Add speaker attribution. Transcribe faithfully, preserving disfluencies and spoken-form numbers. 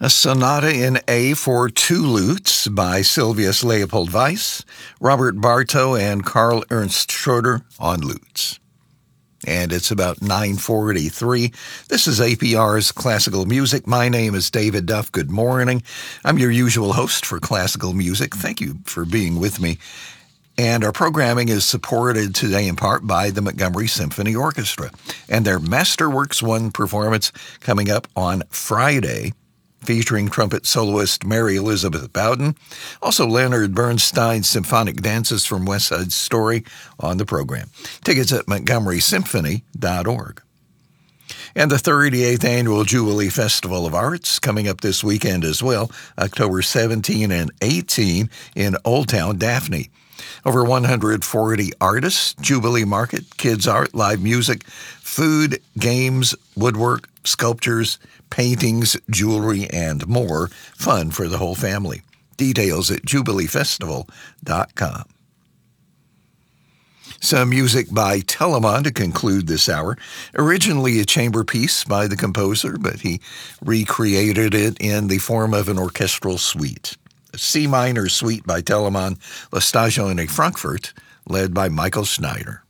Speaker 1: A Sonata in A for Two Lutes by Sylvius Leopold Weiss, Robert Bartow, and Carl Ernst Schroeder on lutes. And it's about nine forty-three. This is A P R's Classical Music. My name is David Duff. Good morning. I'm your usual host for classical music. Thank you for being with me. And our programming is supported today in part by the Montgomery Symphony Orchestra and their Masterworks One performance coming up on Friday, featuring trumpet soloist Mary Elizabeth Bowden. Also, Leonard Bernstein's Symphonic Dances from West Side Story on the program. Tickets at montgomery symphony dot org. And the thirty-eighth Annual Jubilee Festival of Arts coming up this weekend as well, October seventeenth and eighteenth in Old Town Daphne. Over one hundred forty artists, Jubilee Market, kids art, live music, food, games, woodwork, sculptures, paintings, jewelry, and more. Fun for the whole family. Details at jubilee festival dot com. Some music by Telemann to conclude this hour. Originally a chamber piece by the composer, but he recreated it in the form of an orchestral suite. A C minor suite by Telemann, L'Stagione Frankfurt, led by Michael Schneider.